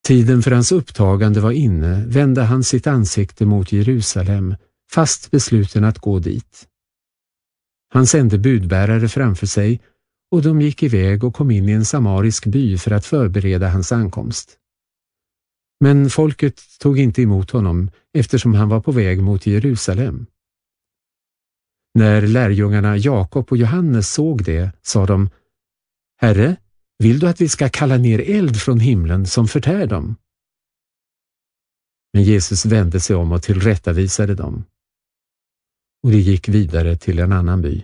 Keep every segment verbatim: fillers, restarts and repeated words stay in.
Tiden för hans upptagande var inne, vände han sitt ansikte mot Jerusalem, fast besluten att gå dit. Han sände budbärare framför sig och de gick iväg och kom in i en samarisk by för att förbereda hans ankomst. Men folket tog inte emot honom eftersom han var på väg mot Jerusalem. När lärjungarna Jakob och Johannes såg det, sa de: Herre, vill du att vi ska kalla ner eld från himlen som förtär dem? Men Jesus vände sig om och tillrättavisade dem. Och de gick vidare till en annan by.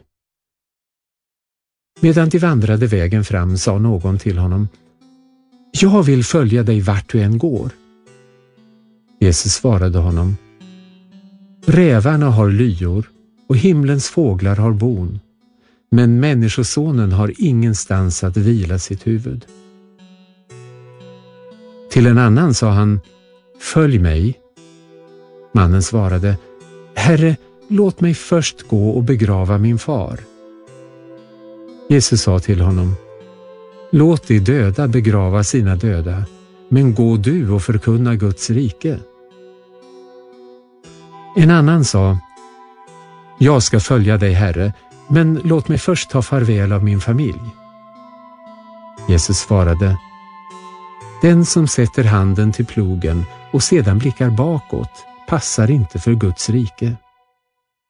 Medan de vandrade vägen fram sa någon till honom: Jag vill följa dig vart du än går. Jesus svarade honom: Rävarna har lyor och himlens fåglar har bon, men människosonen har ingenstans att vila sitt huvud. Till en annan sa han: Följ mig. Mannen svarade: Herre, låt mig först gå och begrava min far. Jesus sa till honom: Låt de döda begrava sina döda, men gå du och förkunna Guds rike. En annan sa: Jag ska följa dig, Herre, men låt mig först ta farväl av min familj. Jesus svarade: Den som sätter handen till plogen och sedan blickar bakåt passar inte för Guds rike.